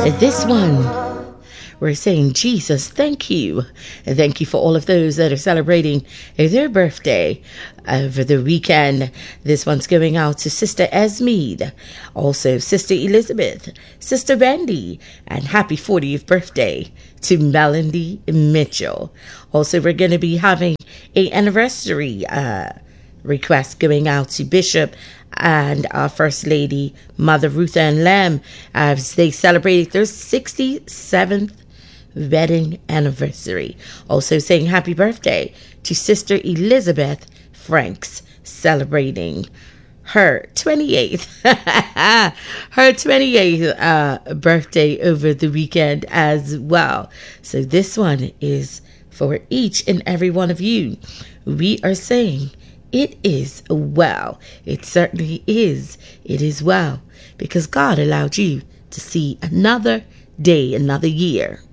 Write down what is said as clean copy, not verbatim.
This one, we're saying, Jesus, thank you. And thank you for all of those that are celebrating their birthday over the weekend. This one's going out to Sister Esmead, also Sister Elizabeth, Sister Bendy, and happy 40th birthday to Melanie Mitchell. Also, we're going to be having an anniversary request going out to Bishop and our First Lady, Mother Ruth Ann Lamb, as they celebrated their 67th wedding anniversary. Also saying happy birthday to Sister Elizabeth Franks, celebrating her 28th birthday over the weekend as well. So this one is for each and every one of you. We are saying it is well. It certainly is. It is well, because God allowed you to see another day, another year.